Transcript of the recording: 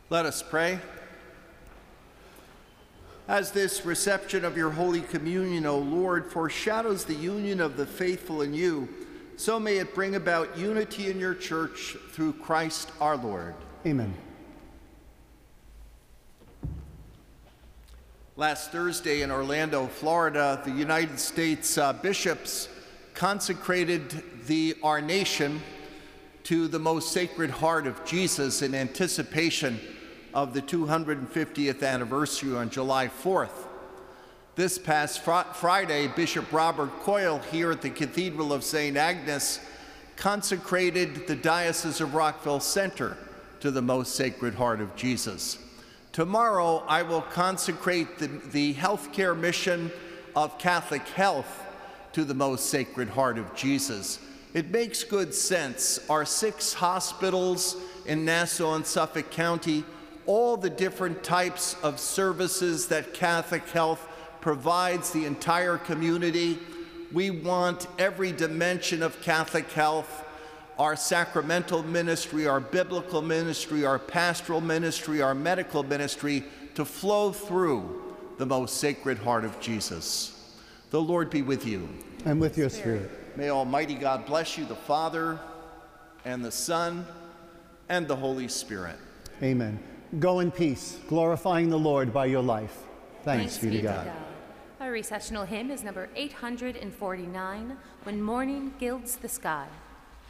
Let us pray. As this reception of your Holy Communion, O Lord, foreshadows the union of the faithful in you, so may it bring about unity in your church through Christ our Lord. Amen. Last Thursday in Orlando, Florida, the United States bishops consecrated our nation to the most Sacred Heart of Jesus in anticipation of the 250th anniversary on July 4th. This past Friday, Bishop Robert Coyle here at the Cathedral of St. Agnes consecrated the Diocese of Rockville Center to the most Sacred Heart of Jesus. Tomorrow, I will consecrate the healthcare mission of Catholic Health to the most Sacred Heart of Jesus. It makes good sense. Our 6 hospitals in Nassau and Suffolk County, all the different types of services that Catholic Health provides the entire community. We want every dimension of Catholic Health, our sacramental ministry, our biblical ministry, our pastoral ministry, our medical ministry, to flow through the most Sacred Heart of Jesus. The Lord be with you. And with your spirit. May Almighty God bless you, the Father, and the Son, and the Holy Spirit. Amen. Go in peace, glorifying the Lord by your life. Thanks be to God. Our recessional hymn is number 849, When Morning Gilds the Sky.